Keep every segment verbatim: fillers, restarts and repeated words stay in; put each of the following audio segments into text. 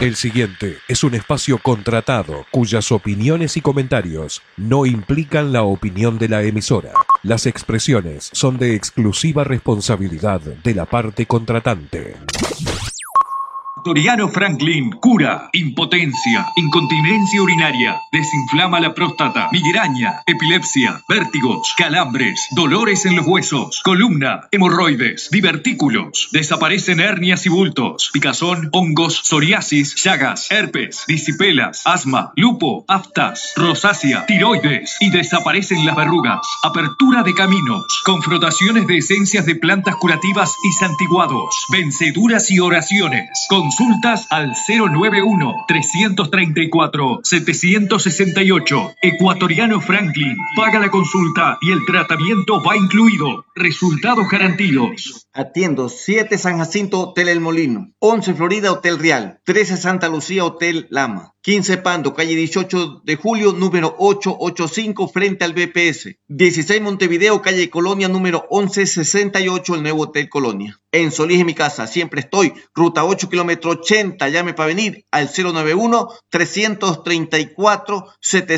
El siguiente es un espacio contratado cuyas opiniones y comentarios no implican la opinión de la emisora. Las expresiones son de exclusiva responsabilidad de la parte contratante. Ecuatoriano Franklin cura impotencia, incontinencia urinaria, desinflama la próstata, migraña, epilepsia, vértigos, calambres, dolores en los huesos, columna, hemorroides, divertículos, desaparecen hernias y bultos, picazón, hongos, psoriasis, llagas, herpes, disipelas, asma, lupo, aftas, rosácea, tiroides y desaparecen las verrugas. Apertura de caminos, con frotaciones de esencias de plantas curativas y santiguados, venceduras y oraciones. Consultas al cero nueve uno, tres tres cuatro, siete seis ocho. Ecuatoriano Franklin. Paga la consulta y el tratamiento va incluido. Resultados garantidos. Atiendo siete San Jacinto Hotel El Molino, once Florida Hotel Real, trece Santa Lucía Hotel Lama, quince Pando, calle dieciocho de julio, número ochocientos ochenta y cinco, frente al B P S. dieciséis Montevideo, calle Colonia, número once sesenta y ocho, el nuevo Hotel Colonia. En Solís, en mi casa, siempre estoy. Ruta ocho, kilómetro ochenta, llame para venir al cero nueve uno, tres tres cuatro, siete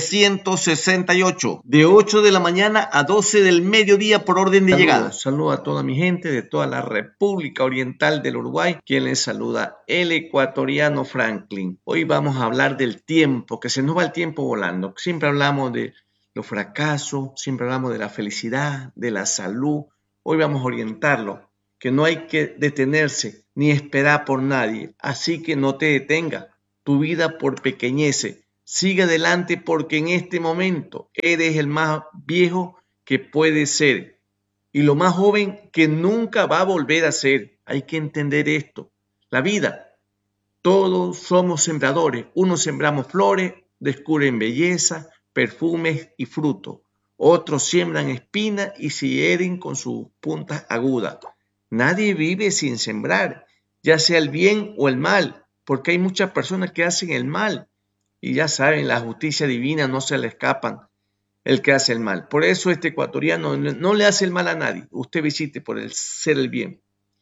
seis ocho. De ocho de la mañana a doce del mediodía por orden de Saludos, llegada. Saludo a toda mi gente de toda la República Oriental del Uruguay. Quien les saluda, el ecuatoriano Franklin. Hoy vamos a hablar del tiempo, que se nos va el tiempo volando. Siempre hablamos de los fracasos, siempre hablamos de la felicidad, de la salud. Hoy vamos a orientarlo, que no hay que detenerse ni esperar por nadie. Así que no te detenga tu vida por pequeñeces. Sigue adelante porque en este momento eres el más viejo que puedes ser y lo más joven que nunca va a volver a ser. Hay que entender esto. La vida, todos somos sembradores. Unos sembramos flores, descubren belleza, perfumes y frutos. Otros siembran espinas y se hieren con sus puntas agudas. Nadie vive sin sembrar, ya sea el bien o el mal, porque hay muchas personas que hacen el mal. Y ya saben, la justicia divina no se le escapan el que hace el mal. Por eso este ecuatoriano no le hace el mal a nadie. Usted visite por el ser el bien.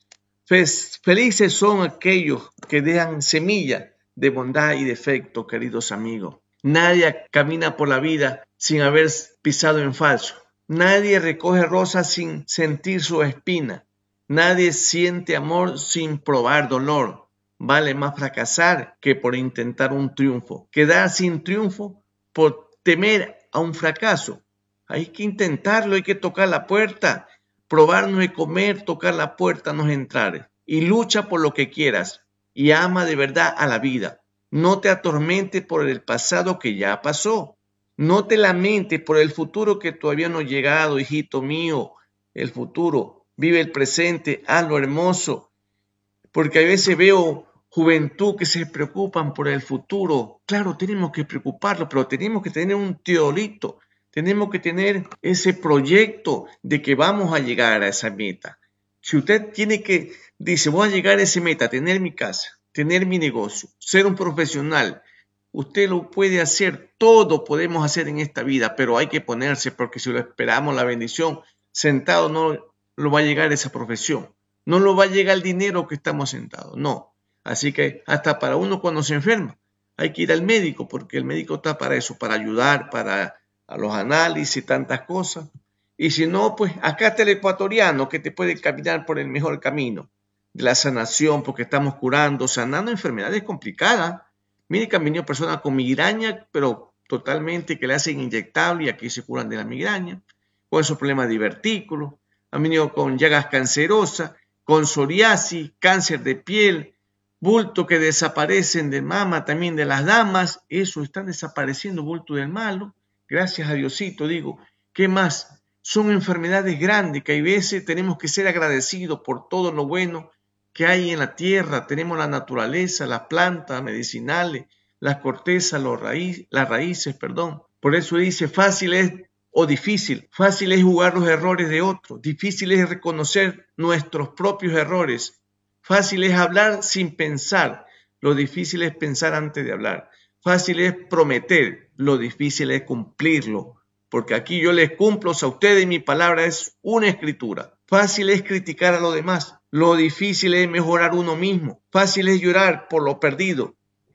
Felices son aquellos que dejan semilla de bondad y defecto, queridos amigos. Nadie camina por la vida sin haber pisado en falso. Nadie recoge rosas sin sentir su espina. Nadie siente amor sin probar dolor. Vale más fracasar que por intentar un triunfo. Quedar sin triunfo por temer a un fracaso. Hay que intentarlo, hay que tocar la puerta. Probar no es comer, tocar la puerta no es entrar. Y lucha por lo que quieras y ama de verdad a la vida. No te atormentes por el pasado que ya pasó. No te lamentes por el futuro que todavía no ha llegado, hijito mío. El futuro, vive el presente, haz lo hermoso. Porque a veces veo juventud que se preocupan por el futuro. Claro, tenemos que preocuparlo, pero tenemos que tener un teorito. Tenemos que tener ese proyecto de que vamos a llegar a esa meta. Si usted tiene que, dice, voy a llegar a esa meta, tener mi casa, tener mi negocio, ser un profesional, usted lo puede hacer, todo podemos hacer en esta vida, pero hay que ponerse, porque si lo esperamos la bendición, sentado no lo va a llegar esa profesión, no lo va a llegar el dinero que estamos sentados, no. Así que hasta para uno cuando se enferma, hay que ir al médico, porque el médico está para eso, para ayudar, para a los análisis y tantas cosas. Y si no, pues acá está el ecuatoriano que te puede caminar por el mejor camino de la sanación, porque estamos curando, sanando enfermedades complicadas. Mire que han venido personas con migraña, pero totalmente que le hacen inyectable y aquí se curan de la migraña, con esos problemas de divertículos. Han venido con llagas cancerosas, con psoriasis, cáncer de piel, bultos que desaparecen de mama, también de las damas. Eso están desapareciendo, bulto del malo. Gracias a Diosito, digo. ¿Qué más? Son enfermedades grandes que hay veces tenemos que ser agradecidos por todo lo bueno que hay en la tierra. Tenemos la naturaleza, las plantas medicinales, las cortezas, los raíz, las raíces, perdón. Por eso dice, fácil es o difícil. Fácil es jugar los errores de otros. Difícil es reconocer nuestros propios errores. Fácil es hablar sin pensar. Lo difícil es pensar antes de hablar. Fácil es prometer. Lo difícil es cumplirlo. Porque aquí yo les cumplo a ustedes y mi palabra es una escritura. Fácil es criticar a los demás. Lo difícil es mejorar uno mismo. Fácil es llorar por lo perdido.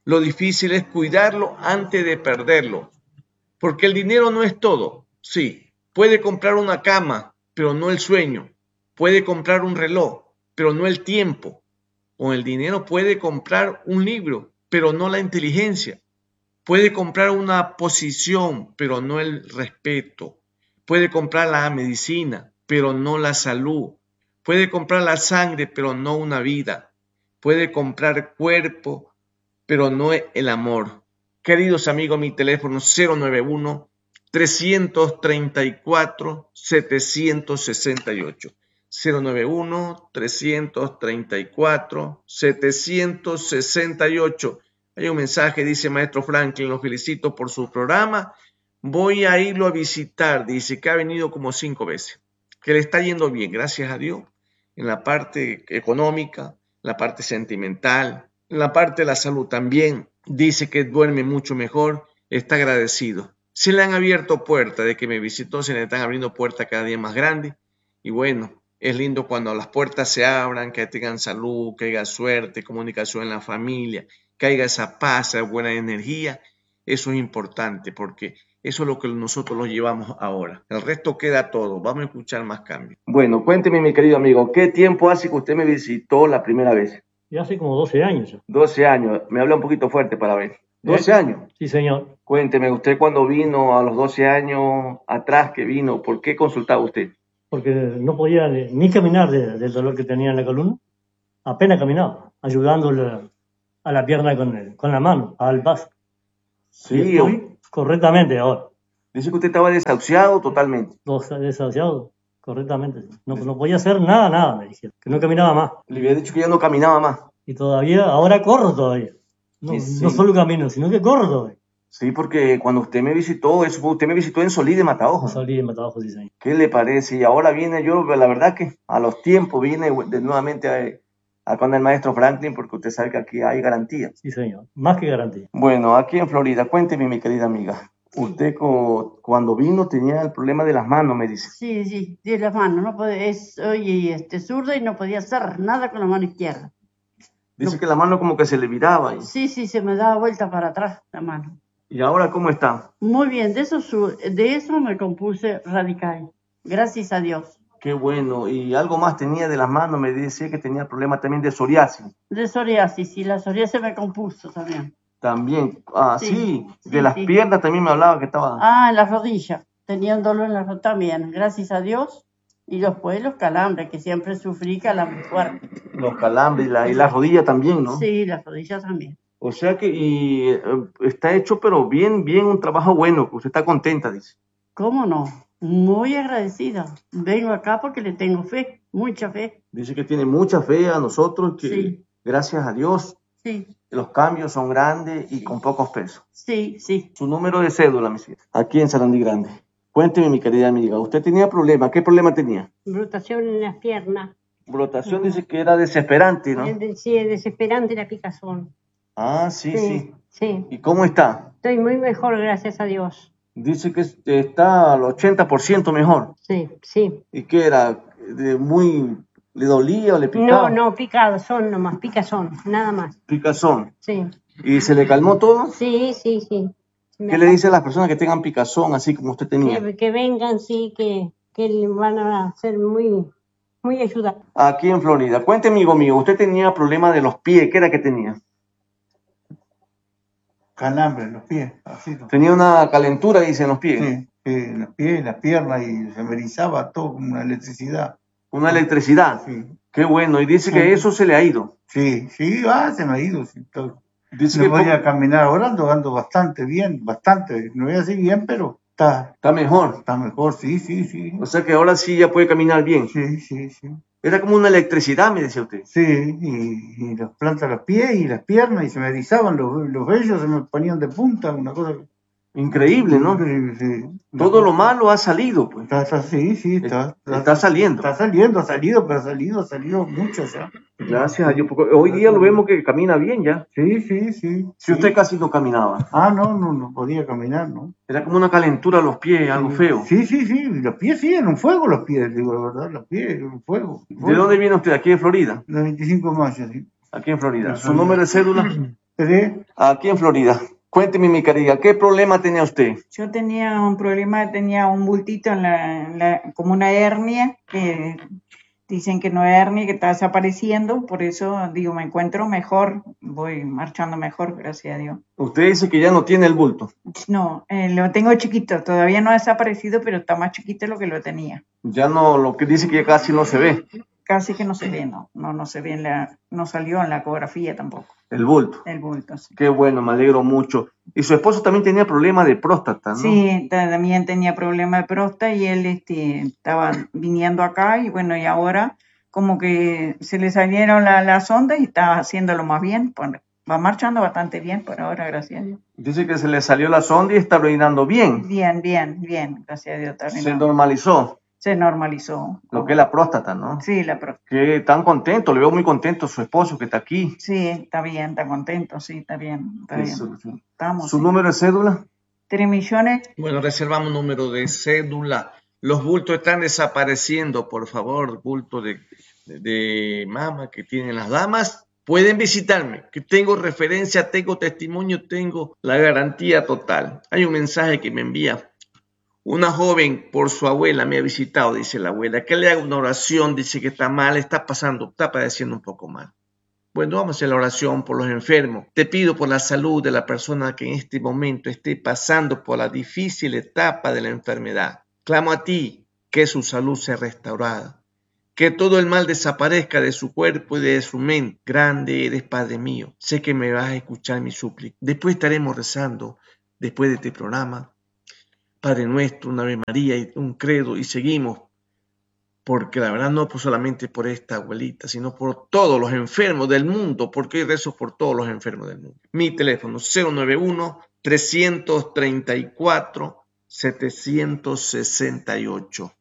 Lo difícil es cuidarlo antes de perderlo. Porque el dinero no es todo. Sí, puede comprar una cama, pero no el sueño. Puede comprar un reloj, pero no el tiempo. Con el dinero puede comprar un libro, pero no la inteligencia. Puede comprar una posición, pero no el respeto. Puede comprar la medicina, pero no la salud. Puede comprar la sangre, pero no una vida. Puede comprar cuerpo, pero no el amor. Queridos amigos, mi teléfono cero nueve uno, tres tres cuatro, siete seis ocho. cero nueve uno, tres tres cuatro, siete seis ocho. Hay un mensaje, dice Maestro Franklin, lo felicito por su programa. Voy a irlo a visitar, dice que ha venido como cinco veces, que le está yendo bien, gracias a Dios, en la parte económica, la parte sentimental, en la parte de la salud también. Dice que duerme mucho mejor, está agradecido. Se le han abierto puertas, de que me visitó, se le están abriendo puertas cada día más grandes. Y bueno, es lindo cuando las puertas se abran, que tengan salud, que haya suerte, comunicación en la familia, que haya esa paz, esa buena energía. Eso es importante porque eso es lo que nosotros lo llevamos ahora. El resto queda todo. Vamos a escuchar más cambios. Bueno, cuénteme, mi querido amigo, ¿qué tiempo hace que usted me visitó la primera vez? Ya hace como doce años. doce años. Me habla un poquito fuerte para ver. ¿doce ¿Eh? años? Sí, señor. Cuénteme, usted cuando vino a los doce años atrás que vino, ¿por qué consultaba usted? Porque no podía ni caminar de, del dolor que tenía en la columna. Apenas caminaba, ayudándole a la pierna con, el, con la mano, al paso. Sí, y estoy correctamente ahora. Dice que usted estaba desahuciado totalmente. Desahuciado, correctamente. No, no podía hacer nada, nada, me dijeron. Que no caminaba más. Le había dicho que ya no caminaba más. Y todavía, ahora corro todavía. No, sí. no solo camino, sino que corro todavía. Sí, porque cuando usted me visitó, eso usted me visitó en Solí de Mataojo. Solí de Mataojo, sí, señor. ¿Qué le parece? Y ahora viene yo, la verdad que a los tiempos viene de nuevamente a, a con el maestro Franklin, porque usted sabe que aquí hay garantía. Sí, señor, más que garantía. Bueno, aquí en Florida, cuénteme, mi querida amiga. Usted co, cuando vino tenía el problema de las manos, me dice. Sí, sí, de las manos. No podía, es, oye, este, zurda y no podía hacer nada con la mano izquierda. Dice no, que la mano como que se le viraba. Y... Sí, sí, se me daba vuelta para atrás la mano. ¿Y ahora cómo está? Muy bien, de eso, de eso me compuse radical. Gracias a Dios. Qué bueno. Y algo más tenía de las manos, me decía que tenía problemas también de psoriasis. De psoriasis, sí, la psoriasis me compuso también. También, ah, sí, sí, de sí, las sí. piernas también me hablaba que estaba... Ah, en la rodilla, tenía un dolor en la rodilla también, gracias a Dios. Y después los calambres, que siempre sufrí calambres fuertes. Los calambres y la, y la rodilla también, ¿no? Sí, la rodilla también. O sea que y, eh, está hecho, pero bien, bien, un trabajo bueno, que usted está contenta, dice. ¿Cómo no? Muy agradecida. Vengo acá porque le tengo fe, mucha fe. Dice que tiene mucha fe a nosotros, que sí. gracias a Dios sí. los cambios son grandes y sí. con pocos pesos. Sí, sí. Su número de cédula, mi señora, aquí en Sarandí Grande. Cuénteme, mi querida amiga, ¿usted tenía problemas? ¿Qué problema tenía? Brotación en las piernas. Brotación, uh-huh. Dice que era desesperante, ¿no? Sí, es desesperante la picazón. Ah, sí, sí, sí. Sí. ¿Y cómo está? Estoy muy mejor, gracias a Dios. Dice que está al ochenta por ciento mejor. Sí, sí. ¿Y qué era? ¿De muy... ¿Le dolía o le picaba? No, no, picazón nomás, picazón, nada más. Picazón. Sí. ¿Y se le calmó todo? Sí, sí, sí. ¿Qué le dice a las personas que tengan picazón así como usted tenía? Que, que vengan, sí, que, que van a ser muy, muy ayudados. Aquí en Florida. Cuénteme, amigo mío, usted tenía problemas de los pies. ¿Qué era que tenía? Calambre en los pies. Así, ¿no? Tenía una calentura, dice, en los pies. Sí, sí, en los pies, en las piernas, y se me erizaba todo como una electricidad. ¿Una electricidad? Sí. Qué bueno. Y dice sí. que eso se le ha ido. Sí, sí, ah, se me ha ido. Sí, todo. Dice no que podía caminar ahora, ando, ando bastante bien, bastante. No voy a decir bien, pero está... Está mejor. Está mejor, sí, sí, sí. O sea que ahora sí ya puede caminar bien. Sí, sí, sí. Era como una electricidad, me decía usted. Sí, y, y las plantas, los pies y las piernas, y se me erizaban los, los vellos, se me ponían de punta, una cosa... Increíble, ¿no? Sí, sí. Todo lo malo ha salido, pues. Está, está, sí, sí, está, está, está saliendo. Está saliendo, ha salido, pero ha salido, ha salido mucho ya. Gracias a Dios, porque hoy día lo vemos que camina bien ya. Sí, sí, sí. Si sí. usted casi no caminaba. Ah, no, no, no podía caminar, ¿no? Era como una calentura a los pies, sí. Algo feo. Sí, sí, sí, los pies sí, en un fuego los pies, digo la verdad, los pies, en un fuego, fuego. ¿De dónde viene usted? ¿Aquí de Florida? De veinticinco de mayo, sí. Aquí en Florida. ¿Su número de cédula? ¿De? Aquí en Florida. Cuénteme, mi querida, ¿qué problema tenía usted? Yo tenía un problema, tenía un bultito en la, en la- como una hernia, que dicen que no es hernia, que está desapareciendo, por eso digo, me encuentro mejor, voy marchando mejor, gracias a Dios. Usted dice que ya no tiene el bulto. No, eh, lo tengo chiquito, todavía no ha desaparecido, pero está más chiquito de lo que lo tenía. Ya no, lo que dice que ya casi no se ve, Casi que no se ve, no, no, no se ve en la, no salió en la ecografía tampoco, el bulto. el bulto, sí. Qué bueno, me alegro mucho. Y su esposo también tenía problemas de próstata, ¿no? Sí, también tenía problema de próstata y él este, estaba viniendo acá y bueno, y ahora como que se le salieron la- las ondas y está haciéndolo más bien, pues, va marchando bastante bien por ahora, gracias a Dios. Dice que se le salió la sonda y está orinando bien. Bien, bien, bien, gracias a Dios. Está Se bien. normalizó Se normalizó. lo que es la próstata, ¿no? Sí, la próstata. Que tan contento, le veo muy contento a su esposo que está aquí. Sí, está bien, está contento, sí, está bien, está bien. Eso, sí. Estamos. ¿Su sí. número de cédula? Tres millones. Bueno, reservamos número de cédula. Los bultos están desapareciendo, por favor, bulto de, de, de mama que tienen las damas. Pueden visitarme, que tengo referencia, tengo testimonio, tengo la garantía total. Hay un mensaje que me envía una joven por su abuela, me ha visitado, dice la abuela, que le haga una oración, dice que está mal, está pasando, está padeciendo un poco mal. Bueno, vamos a hacer la oración por los enfermos. Te pido por la salud de la persona que en este momento esté pasando por la difícil etapa de la enfermedad. Clamo a ti que su salud sea restaurada, que todo el mal desaparezca de su cuerpo y de su mente. Grande eres, Padre mío. Sé que me vas a escuchar mi súplica. Después estaremos rezando, después de este programa, Padre nuestro, una Ave María y un credo, y seguimos. Porque la verdad no pues solamente por esta abuelita, sino por todos los enfermos del mundo, porque hoy rezo por todos los enfermos del mundo. Mi teléfono cero nueve uno, tres tres cuatro, siete seis ocho.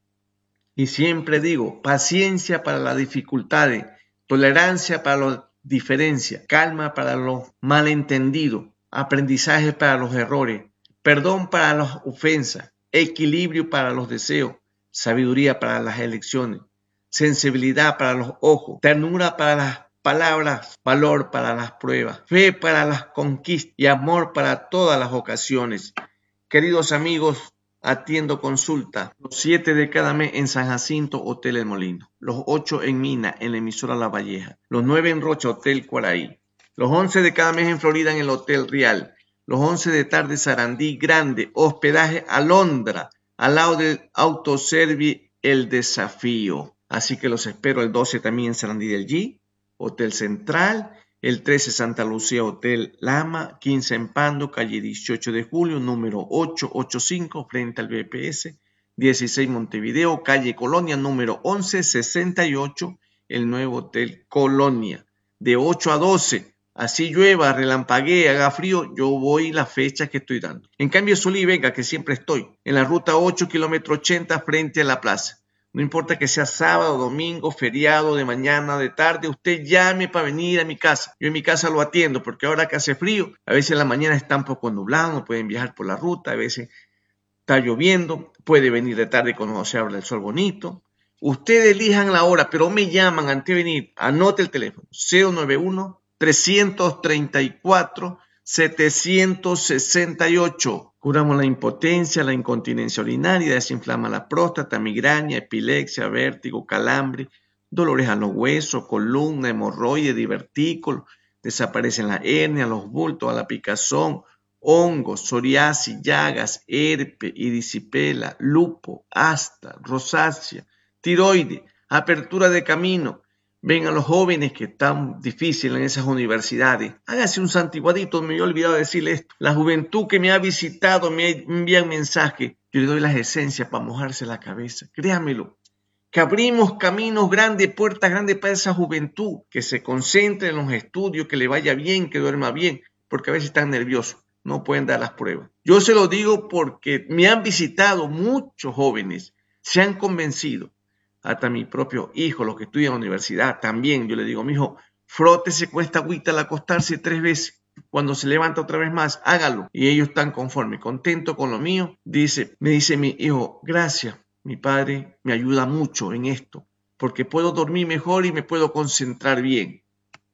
Y siempre digo, paciencia para las dificultades, tolerancia para las diferencias, calma para los malentendidos, aprendizaje para los errores, perdón para las ofensas, equilibrio para los deseos, sabiduría para las elecciones, sensibilidad para los ojos, ternura para las palabras, valor para las pruebas, fe para las conquistas y amor para todas las ocasiones. Queridos amigos, atiendo consulta los siete de cada mes en San Jacinto, Hotel El Molino, los ocho en Mina, en la emisora La Valleja, los nueve en Rocha, Hotel Cuaraí, los once de cada mes en Florida, en el Hotel Real, los once de tarde Sarandí Grande, hospedaje Alondra, al lado del Autoservi El Desafío. Así que los espero el doce también en Sarandí del G, Hotel Central, el trece Santa Lucía, Hotel Lama, quince en Pando, calle dieciocho de julio, número ochocientos ochenta y cinco, frente al B P S, dieciséis Montevideo, calle Colonia, número once sesenta y ocho, el nuevo Hotel Colonia, de ocho a doce. Así llueva, relampaguee, haga frío, yo voy la fecha que estoy dando. En cambio, Solí y Vega, que siempre estoy, en la ruta ocho, kilómetro ochenta, frente a la plaza. No importa que sea sábado, domingo, feriado, de mañana, de tarde, usted llame para venir a mi casa. Yo en mi casa lo atiendo, porque ahora que hace frío, a veces en la mañana está un poco nublado, no pueden viajar por la ruta, a veces está lloviendo, puede venir de tarde cuando se abra el sol bonito. Ustedes elijan la hora, pero me llaman antes de venir. Anote el teléfono, cero nueve uno, tres tres cuatro, siete seis ocho. Curamos la impotencia, la incontinencia urinaria, desinflama la próstata, migraña, epilepsia, vértigo, calambre, dolores a los huesos, columna, hemorroides, divertículos, desaparecen la hernia, los bultos, a la picazón, hongos, psoriasis, llagas, herpes, erisipela, lupo, asta, rosácea, tiroides, apertura de camino. Ven a los jóvenes que están difíciles en esas universidades. Hágase un santiguadito, me había olvidado decirle esto. La juventud que me ha visitado me envía un mensaje. Yo le doy las esencias para mojarse la cabeza. Créamelo. Que abrimos caminos grandes, puertas grandes para esa juventud. Que se concentre en los estudios, que le vaya bien, que duerma bien. Porque a veces están nerviosos. No pueden dar las pruebas. Yo se lo digo porque me han visitado muchos jóvenes. Se han convencido. Hasta mi propio hijo, los que estudian en la universidad, también yo le digo, mijo, frótese con esta agüita al acostarse tres veces. Cuando se levanta otra vez más, hágalo. Y ellos están conformes, contentos con lo mío. Dice, me dice mi hijo, gracias, mi padre me ayuda mucho en esto, porque puedo dormir mejor y me puedo concentrar bien.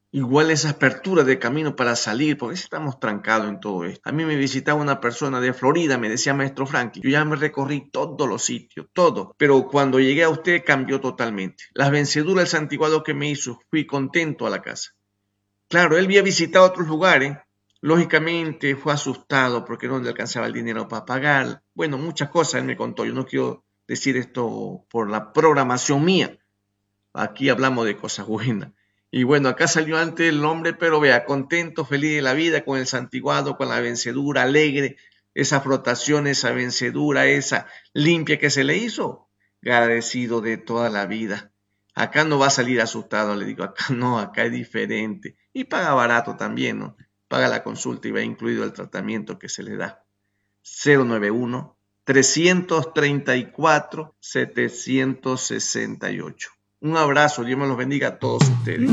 Igual esa apertura de camino para salir, porque estamos trancados en todo esto. A mí me visitaba una persona de Florida, me decía, maestro Franklin, yo ya me recorrí todos los sitios, todo, pero cuando llegué a usted cambió totalmente. Las venceduras, el santiguado que me hizo, fui contento a la casa. Claro, él había visitado otros lugares, lógicamente fue asustado porque no le alcanzaba el dinero para pagar. Bueno, muchas cosas él me contó, yo no quiero decir esto por la programación mía. Aquí hablamos de cosas buenas. Y bueno, acá salió antes el hombre, pero vea, contento, feliz de la vida, con el santiguado, con la vencedura, alegre, esa frotación, esa vencedura, esa limpia que se le hizo, agradecido de toda la vida. Acá no va a salir asustado, le digo, acá no, acá es diferente. Y paga barato también, ¿no? Paga la consulta y va incluido el tratamiento que se le da. cero nueve uno, tres tres cuatro, siete seis ocho. Un abrazo, Dios me los bendiga a todos ustedes.